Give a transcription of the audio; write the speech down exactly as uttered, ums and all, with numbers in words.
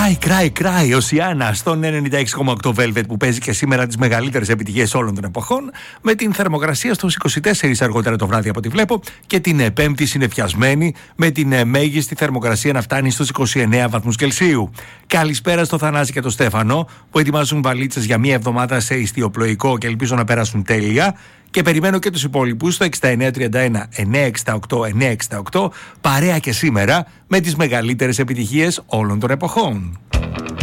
Cry, cry, cry, Οσιάνα στον ενενήντα έξι κόμμα οκτώ Velvet, που παίζει και σήμερα τις μεγαλύτερες επιτυχίες όλων των εποχών, με την θερμοκρασία στους είκοσι τέσσερα αργότερα το βράδυ από ό,τι βλέπω, και την Πέμπτη συννεφιασμένη με την μέγιστη θερμοκρασία να φτάνει στους είκοσι εννέα βαθμούς Κελσίου. Καλησπέρα στο Θανάση και το Στέφανο, που ετοιμάζουν βαλίτσες για μία εβδομάδα σε ιστιοπλοϊκό και ελπίζω να περάσουν τέλεια. Και περιμένω και τους υπόλοιπους στο έξι εννιά τρία ένα εννιά έξι οκτώ εννιά έξι οκτώ, παρέα και σήμερα με τις μεγαλύτερες επιτυχίες όλων των εποχών.